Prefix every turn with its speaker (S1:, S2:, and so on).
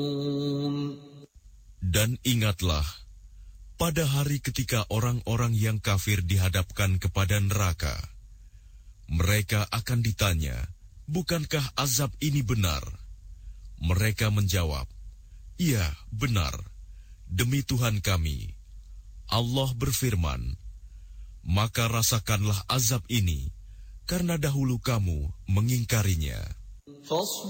S1: Dan ingatlah, pada hari ketika orang-orang yang kafir dihadapkan kepada neraka, mereka akan ditanya, bukankah azab ini benar? Mereka menjawab, iya, benar. Demi Tuhan kami. Allah berfirman, maka rasakanlah azab ini, karena dahulu kamu mengingkarinya.